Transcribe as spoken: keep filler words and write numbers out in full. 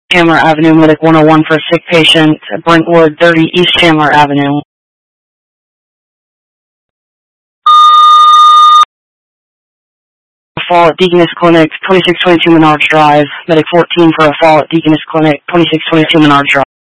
Chandler Avenue, Medic one oh one for a sick patient at Brentwood, thirty East Chandler Avenue. Fall at Deaconess Clinic, twenty-six twenty-two Menards Drive. Medic fourteen for a fall at Deaconess Clinic, twenty-six twenty-two Menards Drive.